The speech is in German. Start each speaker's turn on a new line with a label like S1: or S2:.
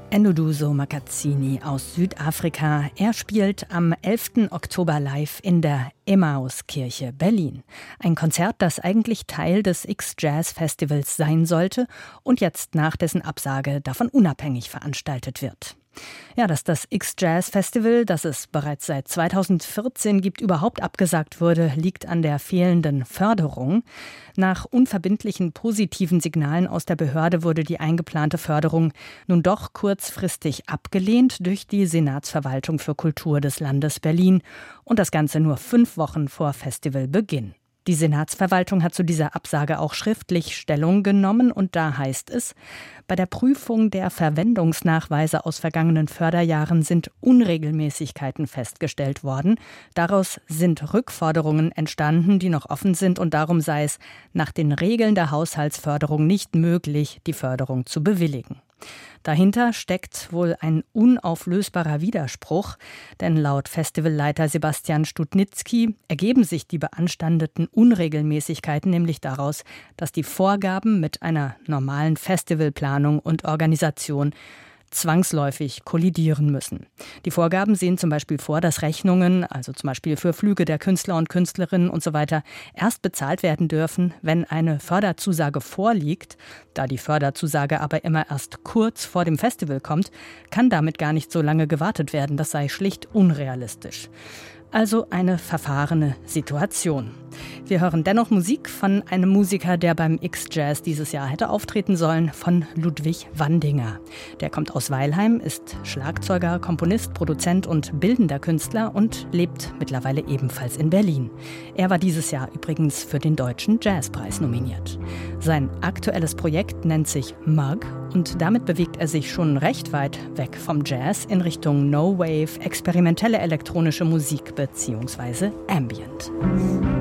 S1: Ennoduso Makazzini aus Südafrika. Er spielt am 11. Oktober live in der Emmauskirche Berlin. Ein Konzert, das eigentlich Teil des X-Jazz-Festivals sein sollte und jetzt nach dessen Absage davon unabhängig veranstaltet wird. Ja, dass das X-Jazz-Festival, das es bereits seit 2014 gibt, überhaupt abgesagt wurde, liegt an der fehlenden Förderung. Nach unverbindlichen positiven Signalen aus der Behörde wurde die eingeplante Förderung nun doch kurzfristig abgelehnt durch die Senatsverwaltung für Kultur des Landes Berlin und das Ganze nur 5 Wochen vor Festivalbeginn. Die Senatsverwaltung hat zu dieser Absage auch schriftlich Stellung genommen und da heißt es, bei der Prüfung der Verwendungsnachweise aus vergangenen Förderjahren sind Unregelmäßigkeiten festgestellt worden. Daraus sind Rückforderungen entstanden, die noch offen sind und darum sei es nach den Regeln der Haushaltsförderung nicht möglich, die Förderung zu bewilligen. Dahinter steckt wohl ein unauflösbarer Widerspruch, denn laut Festivalleiter Sebastian Studnitzky ergeben sich die beanstandeten Unregelmäßigkeiten nämlich daraus, dass die Vorgaben mit einer normalen Festivalplanung und Organisation zwangsläufig kollidieren müssen. Die Vorgaben sehen zum Beispiel vor, dass Rechnungen, also zum Beispiel für Flüge der Künstler und Künstlerinnen und so weiter, erst bezahlt werden dürfen, wenn eine Förderzusage vorliegt. Da die Förderzusage aber immer erst kurz vor dem Festival kommt, kann damit gar nicht so lange gewartet werden. Das sei schlicht unrealistisch. Also eine verfahrene Situation. Wir hören dennoch Musik von einem Musiker, der beim X-Jazz dieses Jahr hätte auftreten sollen, von Ludwig Wandinger. Der kommt aus Weilheim, ist Schlagzeuger, Komponist, Produzent und bildender Künstler und lebt mittlerweile ebenfalls in Berlin. Er war dieses Jahr übrigens für den Deutschen Jazzpreis nominiert. Sein aktuelles Projekt nennt sich Mug und damit bewegt er sich schon recht weit weg vom Jazz in Richtung No-Wave, experimentelle elektronische Musik bzw. Ambient.